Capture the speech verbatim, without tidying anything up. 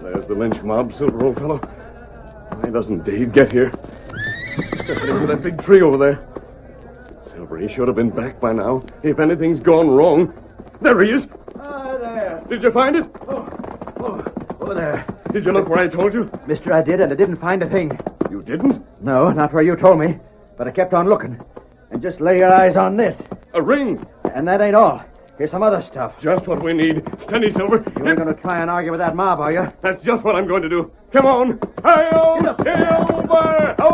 There's the lynch mob, Silver, old fellow. Why doesn't Dave get here? Stepping into that big tree over there. Silver, he should have been back by now. If anything's gone wrong. There he is. Ah, there. Did you find it? Oh, oh, oh, there. Did you look where I told you? Mister, I did, and I didn't find a thing. You didn't? No, not where you told me. But I kept on looking. And just lay your eyes on this. A ring. And that ain't all. Here's some other stuff. Just what we need. Steady, Silver. You ain't going to try and argue with that mob, are you? That's just what I'm going to do. Come on. Hi-yo, Silver!